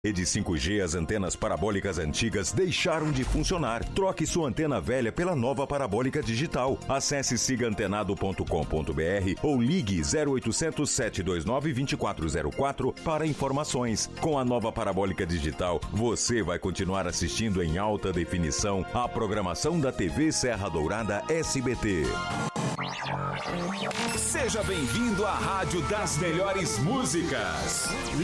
Rede 5G, as antenas parabólicas antigas deixaram de funcionar. Troque sua antena velha pela nova parabólica digital. Acesse sigaantenado.com.br ou ligue 0800 729 2404 para informações. Com a nova parabólica digital, você vai continuar assistindo em alta definição a programação da TV Serra Dourada SBT. Seja bem-vindo à Rádio das Melhores Músicas.